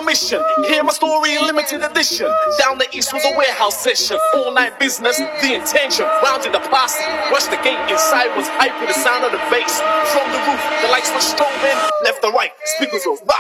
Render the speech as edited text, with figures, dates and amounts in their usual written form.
mission. Hear my story in limited edition. Down the east was a warehouse session. All night business, the intention. Rounded the posse. Rushed the gate. Inside was hype with the sound of the bass. From the roof, the lights were strobing. Left and right, speakers were rocking.